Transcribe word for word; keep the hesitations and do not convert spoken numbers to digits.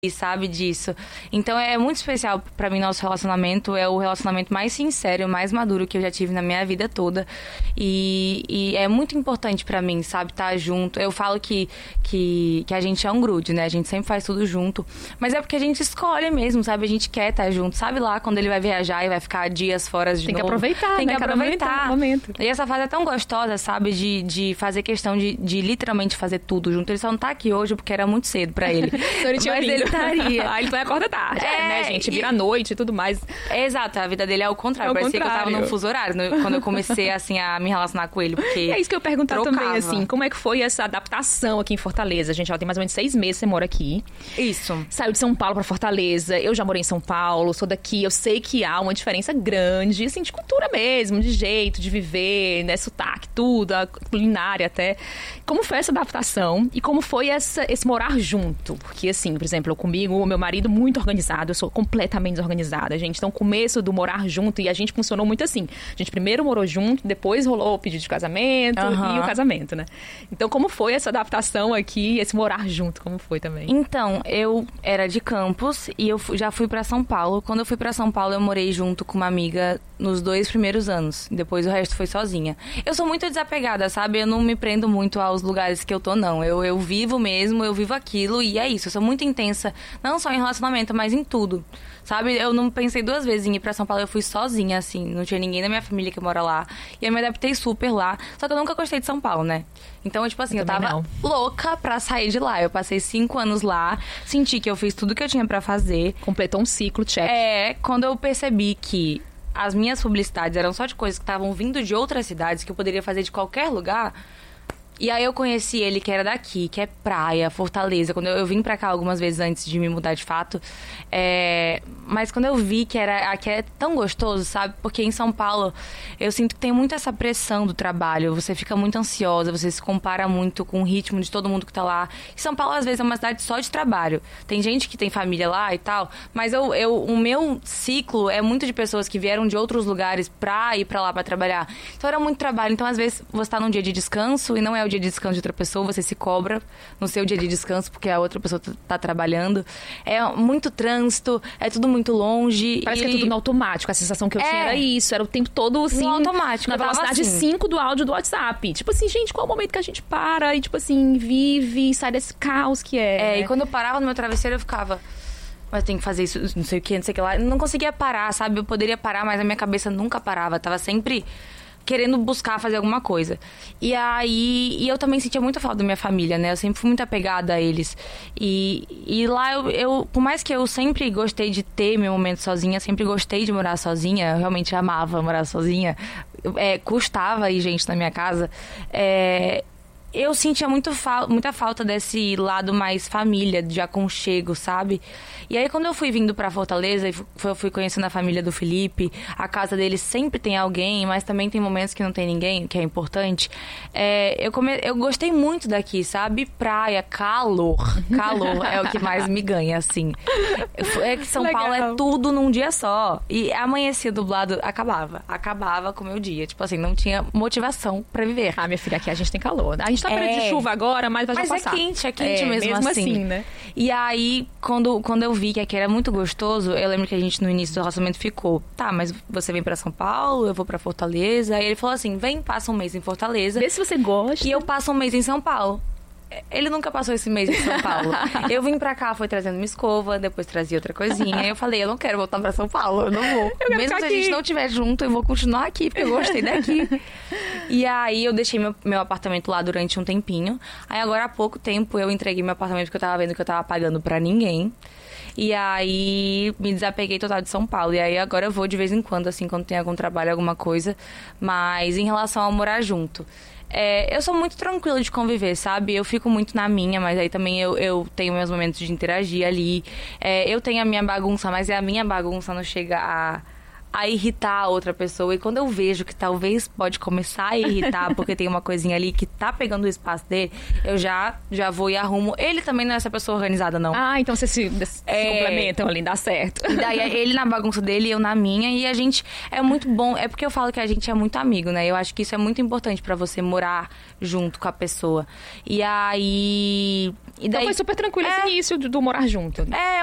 sabe disso. Então é muito especial pra mim nosso relacionamento, é o relacionamento mais sincero, mais maduro que eu já tive na minha vida toda. E, e é muito importante pra mim, sabe, estar junto. Eu falo que, que, que a gente é um grude, né? A gente sempre faz tudo junto. Mas é porque a gente escolhe mesmo, sabe? A gente quer estar junto. Sabe lá quando ele vai viajar e vai ficar dias fora de Tem novo? que aproveitar, Tem né? que aproveitar. Momento. E essa fase é tão gostosa, sabe? De, de fazer questão de, de literalmente fazer tudo junto. Ele só não tá aqui hoje porque era muito cedo pra ele. Mas ele estaria. Aí ele vai acordar tarde, É, né, gente? Vira e- à noite e tudo mais. Exato, a vida dele é o contrário. É o Parecia que eu contrário. tava num fuso horário no- quando eu comecei, assim, a me relacionar com ele. Porque E é isso que eu ia perguntar trocava. também, assim, como é que foi essa adaptação aqui em Fortaleza? Gente, ela tem mais ou menos seis meses que você mora aqui. Isso. Saiu de São Paulo pra Fortaleza, eu já morei em São Paulo, sou daqui, eu sei que há uma diferença grande, assim, de cultura mesmo, de jeito de viver, né, sotaque, tudo, a culinária até. Como foi essa adaptação e como foi essa, esse morar junto? Porque, assim, por exemplo, eu comigo, o meu marido muito organizado, eu sou completamente desorganizada, gente. Então, o começo do morar junto, e a gente funcionou muito assim. A gente primeiro morou junto, depois rolou o pedido de casamento Aham. e o casamento, né? Então, como foi essa adaptação aqui, esse morar junto, como foi também? Então, eu era de Campos e eu fu- já fui pra São Paulo. Quando eu fui pra São Paulo, eu morei junto com uma amiga nos dois primeiros anos. Depois o resto foi sozinha. Eu sou muito desapegada, sabe? Eu não me prendo muito aos lugares que eu tô, não. Eu, eu vivo mesmo, eu vivo aquilo e é isso. Eu sou muito intensa, não só em relacionamento, mas em tudo. Sabe? Eu não pensei duas vezes em ir pra São Paulo, eu fui sozinha, assim. Não tinha ninguém da minha família que mora lá. E eu me adaptei super lá. Só que eu nunca gostei de São Paulo, né? Então, tipo assim, Eu eu, também tava não. louca pra sair de lá. Eu passei cinco anos lá, senti que eu fiz tudo que eu tinha pra fazer. Completou um ciclo, check. É, quando eu percebi que as minhas publicidades eram só de coisas que estavam vindo de outras cidades, que eu poderia fazer de qualquer lugar. E aí eu conheci ele, que era daqui, que é praia, Fortaleza. Quando eu, eu vim pra cá algumas vezes antes de me mudar de fato. É, mas quando eu vi que era aqui é tão gostoso, sabe? Porque em São Paulo eu sinto que tem muito essa pressão do trabalho. Você fica muito ansiosa, você se compara muito com o ritmo de todo mundo que tá lá. E São Paulo, às vezes, é uma cidade só de trabalho. Tem gente que tem família lá e tal, mas eu, eu, o meu ciclo é muito de pessoas que vieram de outros lugares pra ir pra lá pra trabalhar. Então era muito trabalho. Então, às vezes, você tá num dia de descanso e não é o dia de descanso de outra pessoa, você se cobra no seu dia de descanso porque a outra pessoa tá, tá trabalhando. É muito trânsito, é tudo muito longe. Parece e... que é tudo no automático. A sensação que eu É. tinha era isso. Era o tempo todo, assim... No automático, Na eu tava velocidade assim. cinco do áudio do WhatsApp. Tipo assim, gente, qual é o momento que a gente para e, tipo assim, vive, sai desse caos que é, É, né? e quando eu parava no meu travesseiro, eu ficava... Mas tem que fazer isso, não sei o que, não sei o que lá. Eu não conseguia parar, sabe? Eu poderia parar, mas a minha cabeça nunca parava. Tava sempre querendo buscar fazer alguma coisa. E aí... E eu também sentia muita falta da minha família, né? Eu sempre fui muito apegada a eles. E, e lá, eu, eu... Por mais que eu sempre gostei de ter meu momento sozinha, sempre gostei de morar sozinha. Eu realmente amava morar sozinha. É, custava ir gente na minha casa. É... Eu sentia muito fa- muita falta desse lado mais família, de aconchego, sabe? E aí, quando eu fui vindo pra Fortaleza, e fu- eu fui conhecendo a família do Felipe, a casa dele sempre tem alguém, mas também tem momentos que não tem ninguém, que é importante. É, eu, come- eu gostei muito daqui, sabe? Praia, calor. Calor é o que mais me ganha, assim. É que São Legal. Paulo é tudo num dia só. E amanhecia dublado, acabava. Acabava com o meu dia. Tipo assim, não tinha motivação pra viver. Ah, minha filha, aqui a gente tem calor. A gente tá É. perto de chuva agora, mas vai já Mas passar. é quente, é quente É, mesmo, mesmo assim. assim, né? E aí, quando, quando eu vi que aqui era muito gostoso, eu lembro que a gente no início do relacionamento ficou, tá, mas você vem pra São Paulo, eu vou pra Fortaleza. Aí ele falou assim, vem, passa um mês em Fortaleza Vê se você gosta. e eu passo um mês em São Paulo. Ele nunca passou esse mês em São Paulo. Eu vim pra cá, foi trazendo uma escova, depois trazia outra coisinha. Aí eu falei, eu não quero voltar pra São Paulo, eu não vou. quero Mesmo ficar se a aqui. gente não estiver junto, eu vou continuar aqui, porque eu gostei daqui. E aí eu deixei meu, meu apartamento lá durante um tempinho. Aí agora há pouco tempo eu entreguei meu apartamento, porque eu tava vendo que eu tava pagando pra ninguém. E aí me desapeguei total de São Paulo. E aí agora eu vou de vez em quando, assim, quando tem algum trabalho, alguma coisa. Mas em relação ao morar junto... É, eu sou muito tranquila de conviver, sabe? Eu fico muito na minha, mas aí também eu, eu tenho meus momentos de interagir ali. É, eu tenho a minha bagunça, mas é a minha bagunça, não chega a, a irritar a outra pessoa. E quando eu vejo que talvez pode começar a irritar, porque tem uma coisinha ali que tá pegando o espaço dele, eu já, já vou e arrumo. Ele também não é essa pessoa organizada, não. Ah, então vocês se, se É. complementam ali, dá certo. E daí ele na bagunça dele e eu na minha. E a gente é muito bom. É porque eu falo que a gente é muito amigo, né? Eu acho que isso é muito importante pra você morar junto com a pessoa. E aí... E daí, Então foi super tranquilo É. esse início do, do morar junto. É,